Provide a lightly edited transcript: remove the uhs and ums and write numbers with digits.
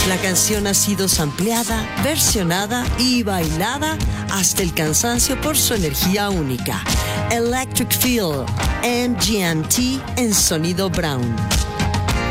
La canción ha sido sampleada, versionada y bailada hasta el cansancio por su energía única. Electric Feel, MGMT en sonido Brown.